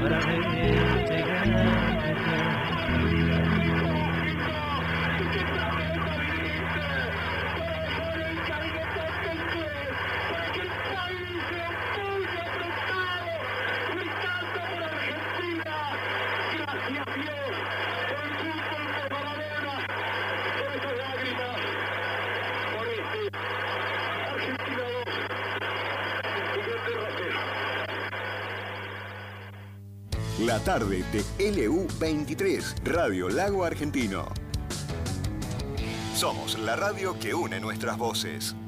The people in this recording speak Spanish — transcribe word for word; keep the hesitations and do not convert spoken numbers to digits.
para verte La tarde de L U veintitrés, Radio Lago Argentino. Somos la radio que une nuestras voces.